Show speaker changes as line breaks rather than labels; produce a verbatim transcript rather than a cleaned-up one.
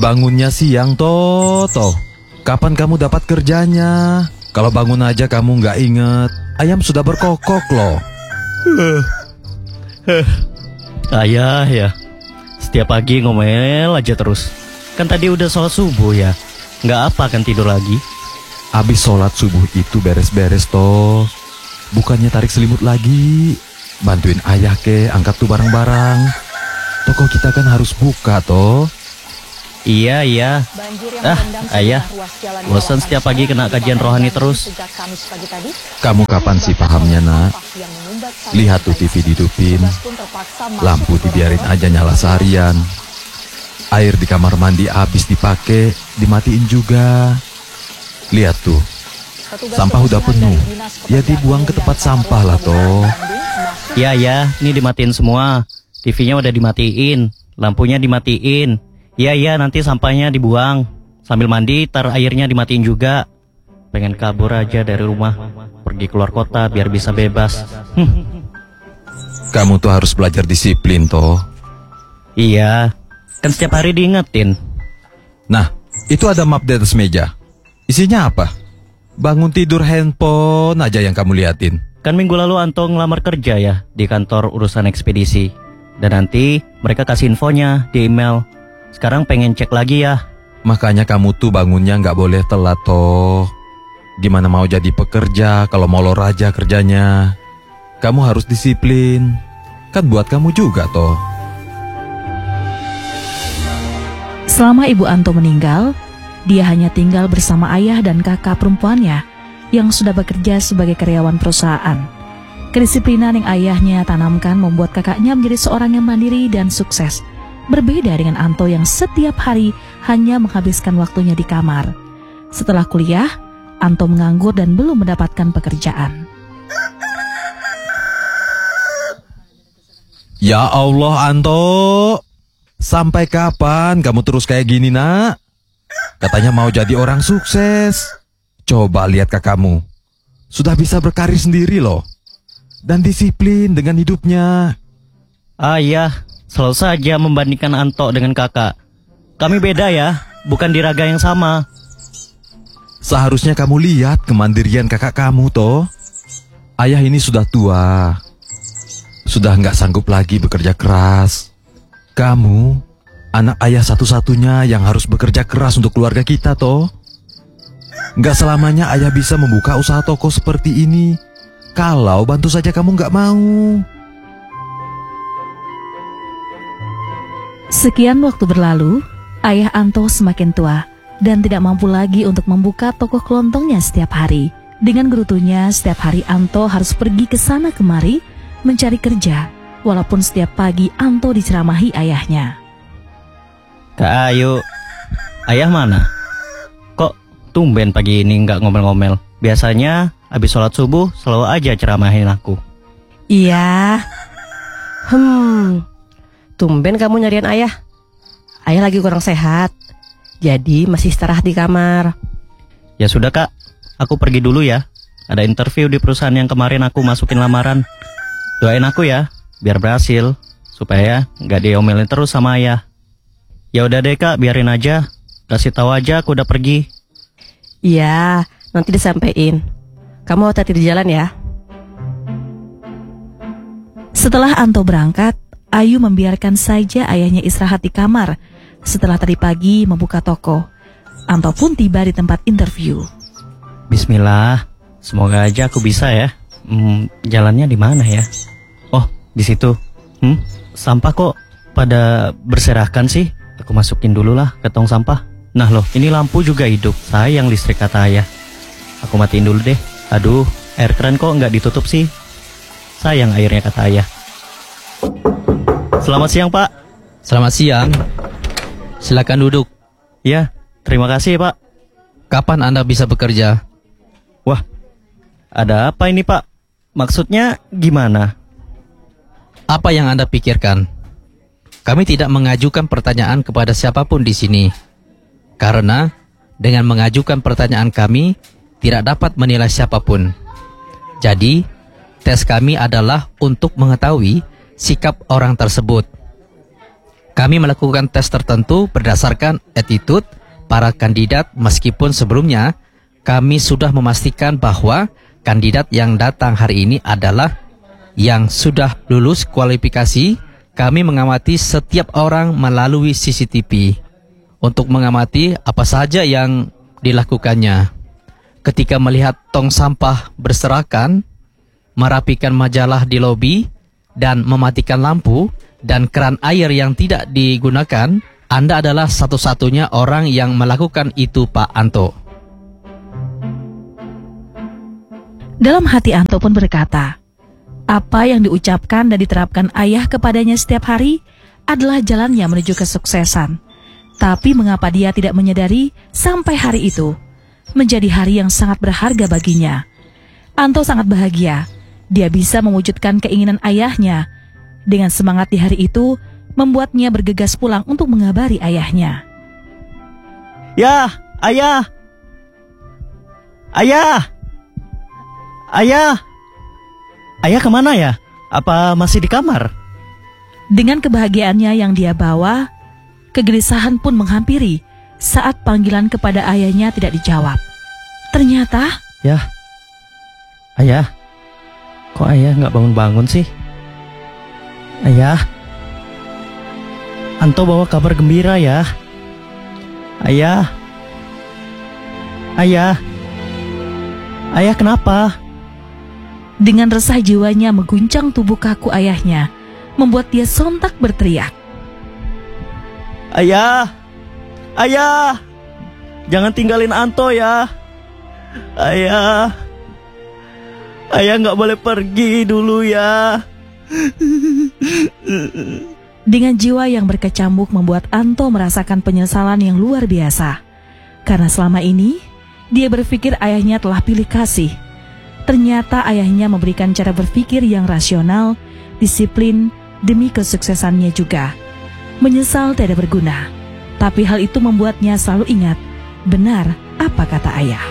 Bangunnya siang toh, toh. Kapan kamu dapat kerjanya? Kalau bangun aja kamu nggak inget, ayam sudah berkokok loh.
Ayah ya, setiap pagi ngomel aja terus. Kan tadi udah sholat subuh ya, nggak apa kan tidur lagi.
Abis sholat subuh itu beres-beres toh. Bukannya tarik selimut lagi. Bantuin ayah ke angkat tuh barang-barang. Toko kita kan harus buka toh.
Iya, iya. Ah, ayah, bosan setiap pagi kena kajian rohani terus.
Kamu kapan sih pahamnya, nak? Lihat tuh T V dihidupin, lampu dibiarin aja nyala seharian. Air di kamar mandi habis dipakai, dimatiin juga. Lihat tuh, sampah udah penuh, ya dibuang ke tempat sampah lah toh.
Iya, ya, ini dimatiin semua. T V-nya udah dimatiin, lampunya dimatiin. Iya, iya, nanti sampahnya dibuang. Sambil mandi, tar airnya dimatiin juga. Pengen kabur aja dari rumah, pergi keluar kota biar bisa bebas.
Kamu tuh harus belajar disiplin toh.
Iya, kan setiap hari diingetin.
Nah, itu ada map di atas meja. Isinya apa? Bangun tidur handphone aja yang kamu liatin.
Kan minggu lalu Anto ngelamar kerja ya di kantor urusan ekspedisi. Dan nanti mereka kasih infonya di email. Sekarang pengen cek lagi ya.
Makanya kamu tuh bangunnya nggak boleh telat toh. Gimana mau jadi pekerja kalau molor aja kerjanya? Kamu harus disiplin. Kan buat kamu juga toh.
Selama Ibu Anto meninggal, dia hanya tinggal bersama ayah dan kakak perempuannya yang sudah bekerja sebagai karyawan perusahaan. Kedisiplinan yang ayahnya tanamkan membuat kakaknya menjadi seorang yang mandiri dan sukses. Berbeda dengan Anto yang setiap hari hanya menghabiskan waktunya di kamar. Setelah kuliah, Anto menganggur dan belum mendapatkan pekerjaan.
Ya Allah Anto, sampai kapan kamu terus kayak gini nak? Katanya mau jadi orang sukses. Coba lihat kakakmu, sudah bisa berkarir sendiri loh. Dan disiplin dengan hidupnya.
Ayah, selalu saja membandingkan Anto dengan kakak. Kami beda ya, bukan di raga yang sama.
Seharusnya kamu lihat kemandirian kakak kamu toh. Ayah ini sudah tua, sudah nggak sanggup lagi bekerja keras. Kamu, anak ayah satu-satunya yang harus bekerja keras untuk keluarga kita toh. Nggak selamanya ayah bisa membuka usaha toko seperti ini kalau bantu saja kamu nggak mau.
Sekian waktu berlalu, ayah Anto semakin tua dan tidak mampu lagi untuk membuka toko kelontongnya setiap hari. Dengan gerutunya, setiap hari Anto harus pergi ke sana kemari mencari kerja, walaupun setiap pagi Anto diceramahi ayahnya.
Kak Ayu, ayah mana? Kok tumben pagi ini nggak ngomel-ngomel? Biasanya habis sholat subuh selalu aja ceramahin aku.
Iya. Hmm. Tumben kamu nyariin ayah. Ayah lagi kurang sehat, jadi masih istirahat di kamar.
Ya sudah kak, aku pergi dulu ya. Ada interview di perusahaan yang kemarin aku masukin lamaran. Doain aku ya, biar berhasil, supaya nggak diomelin terus sama ayah. Ya udah deh kak, biarin aja. Kasih tahu aja aku udah pergi.
Iya, nanti disampaikan. Kamu hati-hati di jalan ya.
Setelah Anto berangkat, Ayu membiarkan saja ayahnya istirahat di kamar. Setelah tadi pagi membuka toko, Anto pun tiba di tempat interview.
Bismillah, semoga aja aku bisa ya. Hmm, jalannya di mana ya? Oh, di situ. Hmm, sampah kok pada berserakan sih? Aku masukin dulu lah ke tong sampah. Nah loh, ini lampu juga hidup. Sayang listrik kata ayah. Aku matiin dulu deh. Aduh, air keran kok nggak ditutup sih? Sayang airnya kata ayah. Selamat siang Pak.
Selamat siang. Silakan duduk.
Ya, terima kasih Pak.
Kapan Anda bisa bekerja?
Wah, ada apa ini Pak? Maksudnya gimana?
Apa yang Anda pikirkan? Kami tidak mengajukan pertanyaan kepada siapapun di sini. Karena dengan mengajukan pertanyaan kami tidak dapat menilai siapapun. Jadi, tes kami adalah untuk mengetahui sikap orang tersebut. Kami melakukan tes tertentu berdasarkan attitude para kandidat meskipun sebelumnya kami sudah memastikan bahwa kandidat yang datang hari ini adalah yang sudah lulus kualifikasi. Kami mengamati setiap orang melalui C C T V untuk mengamati apa saja yang dilakukannya. Ketika melihat tong sampah berserakan, merapikan majalah di lobi, dan mematikan lampu, dan keran air yang tidak digunakan, Anda adalah satu-satunya orang yang melakukan itu, Pak Anto.
Dalam hati Anto pun berkata, apa yang diucapkan dan diterapkan ayah kepadanya setiap hari adalah jalannya menuju kesuksesan. Tapi mengapa dia tidak menyadari sampai hari itu menjadi hari yang sangat berharga baginya? Anto sangat bahagia. Dia bisa mewujudkan keinginan ayahnya. Dengan semangat di hari itu, membuatnya bergegas pulang untuk mengabari ayahnya.
Ya, ayah. Ayah. Ayah. Ayah kemana ya? Apa masih di kamar?
Dengan kebahagiaannya yang dia bawa, kegelisahan pun menghampiri saat panggilan kepada ayahnya tidak dijawab. Ternyata,
Ya, ayah, kok ayah nggak bangun-bangun sih? Ayah, Anto bawa kabar gembira ya. Ayah, ayah, ayah kenapa?
dengan resah jiwanya mengguncang tubuh kaku ayahnya, membuat dia sontak berteriak.
Ayah, ayah, jangan tinggalin Anto ya. Ayah, ayah nggak boleh pergi dulu ya.
Dengan jiwa yang berkecamuk membuat Anto merasakan penyesalan yang luar biasa. Karena selama ini, dia berpikir ayahnya telah pilih kasih. Ternyata ayahnya memberikan cara berpikir yang rasional, disiplin, demi kesuksesannya juga. Menyesal tidak berguna, tapi hal itu membuatnya selalu ingat, benar apa kata ayah.